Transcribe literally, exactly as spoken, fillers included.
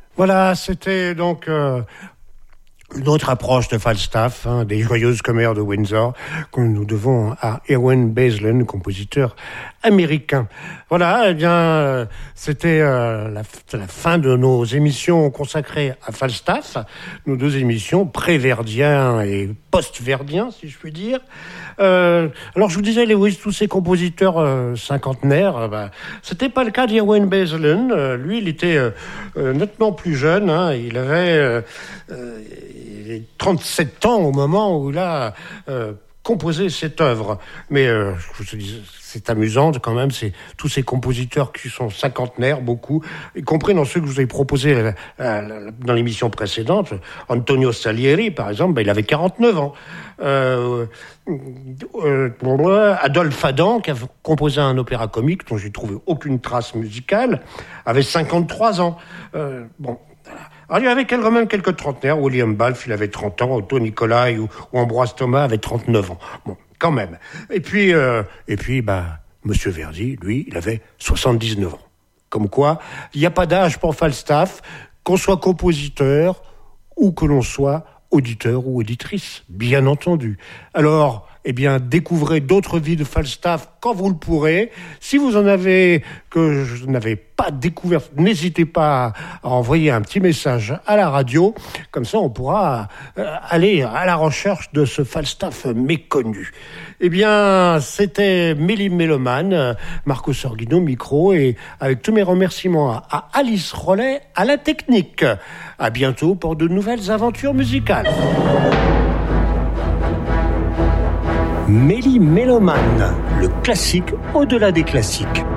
Voilà, c'était donc euh, une autre approche de Falstaff, hein, des joyeuses commères de Windsor, que nous devons à Irwin Baselon, compositeur américain. Voilà, eh bien, euh, c'était euh, la, la fin de nos émissions consacrées à Falstaff, nos deux émissions pré-verdiens et post-verdiens, si je puis dire. Euh, alors, je vous disais, Lewis, tous ces compositeurs euh, cinquantenaires, euh, bah, c'était pas le cas d'Irwin Baselon. Euh, lui, il était euh, euh, nettement plus jeune. Hein, il avait euh, euh, trente-sept ans au moment où il a euh, composé cette œuvre. Mais euh, je vous dis, c'est amusant quand même, c'est tous ces compositeurs qui sont cinquantenaires, beaucoup, y compris dans ceux que je vous ai proposés euh, euh, dans l'émission précédente. Antonio Salieri, par exemple, ben, il avait quarante-neuf ans. Euh, euh, Adolphe Adam, qui a composé un opéra comique dont j'ai trouvé aucune trace musicale, avait cinquante-trois ans. Euh, bon. Alors, il y avait quand même quelques trentenaires. William Balfe, il avait trente ans. Otto Nicolai ou, ou Ambroise Thomas avait trente-neuf ans. Bon, quand même. Et puis, euh, et puis, bah, Monsieur Verdi, lui, il avait soixante-dix-neuf ans. Comme quoi, il n'y a pas d'âge pour Falstaff, qu'on soit compositeur ou que l'on soit auditeur ou auditrice, bien entendu. Alors, eh bien, découvrez d'autres vies de Falstaff quand vous le pourrez. Si vous en avez, que je n'avais pas découvert, n'hésitez pas à envoyer un petit message à la radio. Comme ça, on pourra euh, aller à la recherche de ce Falstaff méconnu. Eh bien, c'était Mélie Mélomane, Marco Sorghino, micro, et avec tous mes remerciements à, à Alice Rollet, à la technique. À bientôt pour de nouvelles aventures musicales. Mélie Mélomane, le classique au-delà des classiques.